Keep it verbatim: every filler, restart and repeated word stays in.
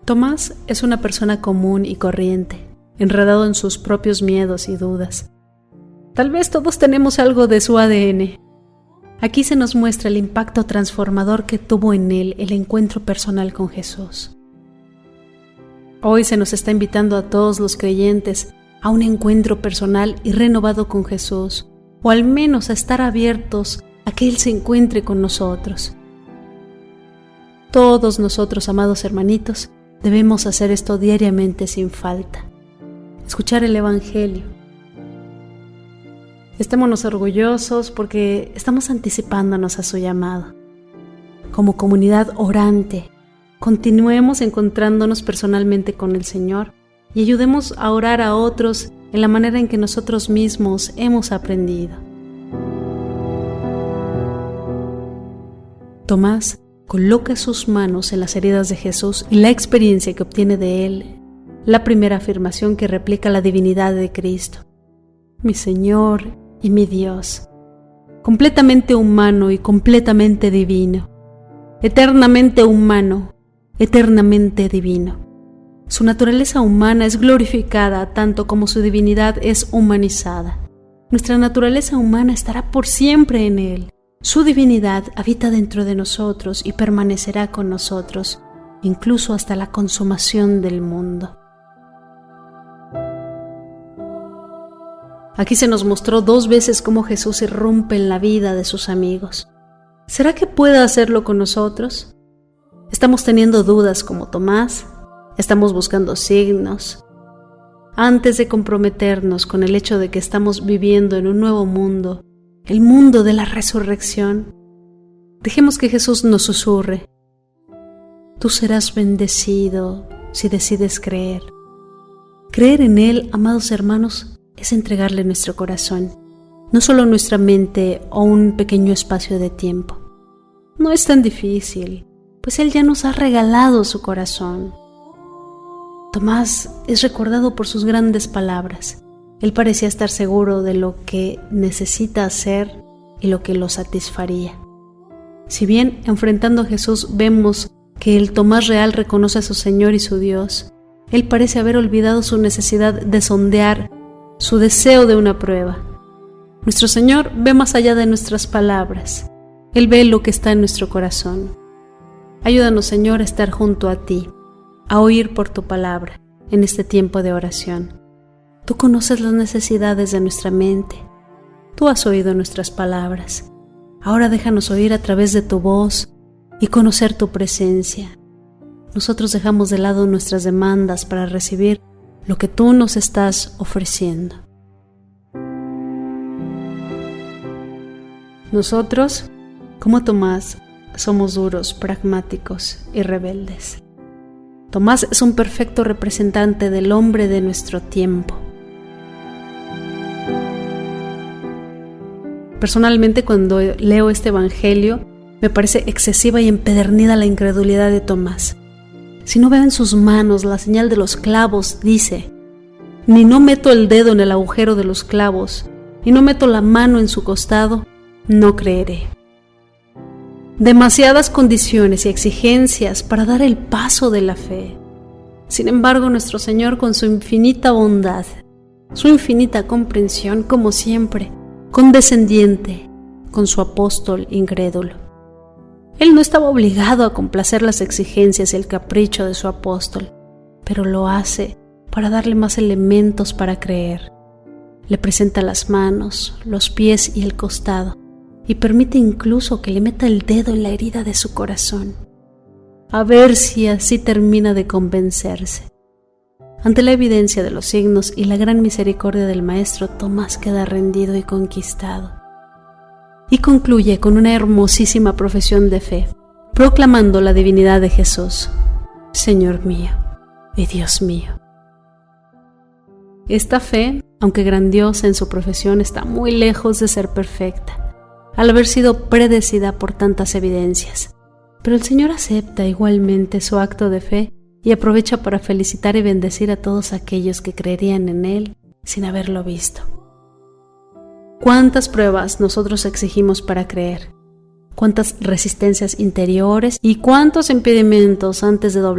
Tomás es una persona común y corriente, enredado en sus propios miedos y dudas. Tal vez todos tenemos algo de su A D N. Aquí se nos muestra el impacto transformador que tuvo en él el encuentro personal con Jesús. Hoy se nos está invitando a todos los creyentes a un encuentro personal y renovado con Jesús, o al menos a estar abiertos a que Él se encuentre con nosotros. Todos nosotros, amados hermanitos, debemos hacer esto diariamente sin falta. Escuchar el Evangelio. Estémonos orgullosos porque estamos anticipándonos a su llamado. Como comunidad orante, continuemos encontrándonos personalmente con el Señor y ayudemos a orar a otros en la manera en que nosotros mismos hemos aprendido. Tomás coloca sus manos en las heridas de Jesús y la experiencia que obtiene de él, la primera afirmación que replica la divinidad de Cristo. Mi Señor y mi Dios, completamente humano y completamente divino, eternamente humano, eternamente divino. Su naturaleza humana es glorificada tanto como su divinidad es humanizada. Nuestra naturaleza humana estará por siempre en Él. Su divinidad habita dentro de nosotros y permanecerá con nosotros, incluso hasta la consumación del mundo. Aquí se nos mostró dos veces cómo Jesús irrumpe en la vida de sus amigos. ¿Será que pueda hacerlo con nosotros? ¿Estamos teniendo dudas como Tomás? ¿Estamos buscando signos? Antes de comprometernos con el hecho de que estamos viviendo en un nuevo mundo, el mundo de la resurrección, dejemos que Jesús nos susurre. Tú serás bendecido si decides creer. Creer en Él, amados hermanos, es entregarle nuestro corazón, no solo nuestra mente o un pequeño espacio de tiempo. No es tan difícil, pues Él ya nos ha regalado su corazón. Tomás es recordado por sus grandes palabras. Él parecía estar seguro de lo que necesita hacer y lo que lo satisfaría. Si bien enfrentando a Jesús vemos que el Tomás real reconoce a su Señor y su Dios, él parece haber olvidado su necesidad de sondear, su deseo de una prueba. Nuestro Señor ve más allá de nuestras palabras. Él ve lo que está en nuestro corazón. Ayúdanos, Señor, a estar junto a ti, a oír por tu palabra en este tiempo de oración. Tú conoces las necesidades de nuestra mente. Tú has oído nuestras palabras. Ahora déjanos oír a través de tu voz y conocer tu presencia. Nosotros dejamos de lado nuestras demandas para recibir lo que tú nos estás ofreciendo. Nosotros, como Tomás, somos duros, pragmáticos y rebeldes. Tomás es un perfecto representante del hombre de nuestro tiempo. Personalmente, cuando leo este evangelio, me parece excesiva y empedernida la incredulidad de Tomás. Si no veo en sus manos la señal de los clavos, dice, ni no meto el dedo en el agujero de los clavos, y no meto la mano en su costado, no creeré. Demasiadas condiciones y exigencias para dar el paso de la fe. Sin embargo, nuestro Señor, con su infinita bondad, su infinita comprensión, como siempre, condescendiente con su apóstol incrédulo. Él no estaba obligado a complacer las exigencias y el capricho de su apóstol, pero lo hace para darle más elementos para creer. Le presenta las manos, los pies y el costado, y permite incluso que le meta el dedo en la herida de su corazón, a ver si así termina de convencerse. Ante la evidencia de los signos y la gran misericordia del Maestro, Tomás queda rendido y conquistado. Y concluye con una hermosísima profesión de fe, proclamando la divinidad de Jesús. Señor mío y Dios mío. Esta fe, aunque grandiosa en su profesión, está muy lejos de ser perfecta, al haber sido predecida por tantas evidencias. Pero el Señor acepta igualmente su acto de fe y aprovecha para felicitar y bendecir a todos aquellos que creerían en Él sin haberlo visto. ¿Cuántas pruebas nosotros exigimos para creer? ¿Cuántas resistencias interiores y cuántos impedimentos antes de doblar